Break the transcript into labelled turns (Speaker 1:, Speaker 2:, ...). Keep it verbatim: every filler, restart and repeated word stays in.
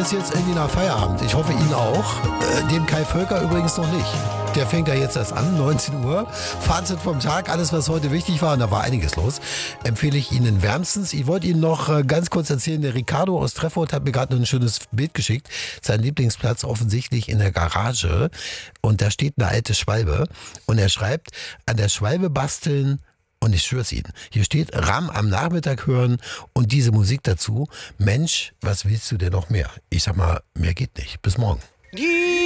Speaker 1: ist jetzt irgendwie nach Feierabend. Ich hoffe Ihnen auch. Äh, dem Kai Völker übrigens noch nicht. Der fängt ja jetzt erst an, neunzehn Uhr. Fazit vom Tag, alles was heute wichtig war, und da war einiges los, empfehle ich Ihnen wärmstens. Ich wollte Ihnen noch äh, ganz kurz erzählen, der Ricardo aus Treffort hat mir gerade noch ein schönes Bild geschickt. Sein Lieblingsplatz offensichtlich in der Garage. Und da steht eine alte Schwalbe. Und er schreibt, an der Schwalbe basteln. Und ich schwör's Ihnen, hier steht Ram am Nachmittag hören und diese Musik dazu. Mensch, was willst du denn noch mehr? Ich sag mal, mehr geht nicht. Bis morgen.